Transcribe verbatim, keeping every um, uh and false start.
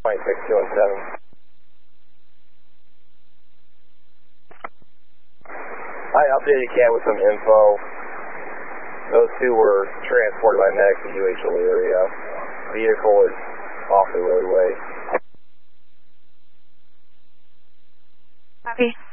twenty-six two one seven. I updated Cat with some info. Those two were transported by medics to U H L area. Vehicle is off the roadway. Copy.